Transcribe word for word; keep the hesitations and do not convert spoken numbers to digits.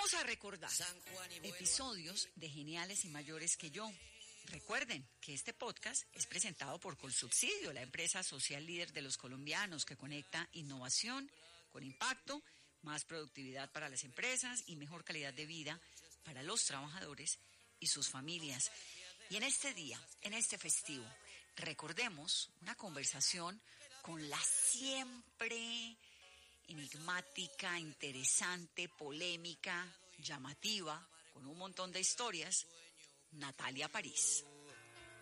Vamos a recordar episodios de Geniales y Mayores que Yo. Recuerden que este podcast es presentado por Colsubsidio, la empresa social líder de los colombianos que conecta innovación con impacto, más productividad para las empresas y mejor calidad de vida para los trabajadores y sus familias. Y en este día, en este festivo, recordemos una conversación con la siempre enigmática, interesante, polémica, llamativa, con un montón de historias, Natalia París.